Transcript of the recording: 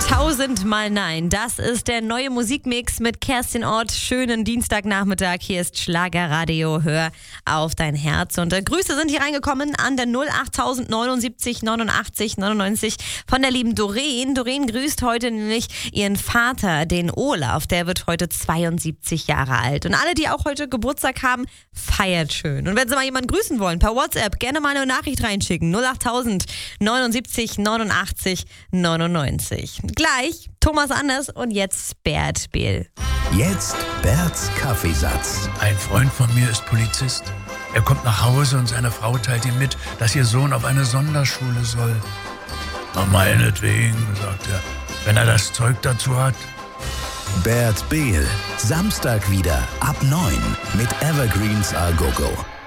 1000-mal Nein. Das ist der neue Musikmix mit Kerstin Ott. Schönen Dienstagnachmittag. Hier ist Schlagerradio. Hör auf dein Herz. Und Grüße sind hier reingekommen an der 08000 79 89 99 von der lieben Doreen. Doreen grüßt heute nämlich ihren Vater, den Olaf. Der wird heute 72 Jahre alt. Und alle, die auch heute Geburtstag haben, feiert schön. Und wenn Sie mal jemanden grüßen wollen, per WhatsApp, gerne mal eine Nachricht reinschicken. 08000 79 89 99. Gleich Thomas Anders und jetzt Bert Behl. Jetzt Berts Kaffeesatz. Ein Freund von mir ist Polizist. Er kommt nach Hause und seine Frau teilt ihm mit, dass ihr Sohn auf eine Sonderschule soll. Na, meinetwegen, sagt er, wenn er das Zeug dazu hat. Bert Behl, Samstag wieder ab 9 mit Evergreens A Go Go.